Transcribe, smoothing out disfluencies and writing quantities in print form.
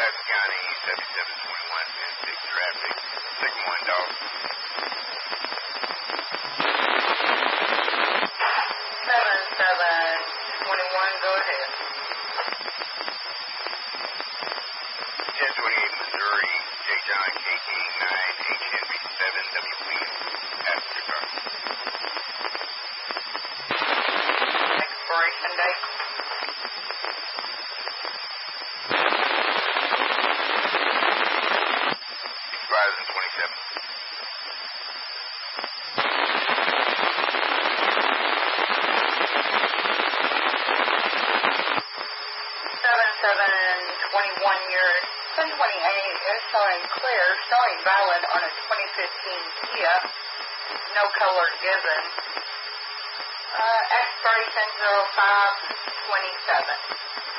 Classic County, 7721, 10-6 traffic. Second one, dog. 7721, go ahead. 1028 Missouri, J. John, K. King, 9, H. Henry, 7, W. Williams, passenger car. Expiration date. Expires in 27. 7721, your 1028 is showing clear, showing valid on a 2015 Kia. No color given. Expiration 0527.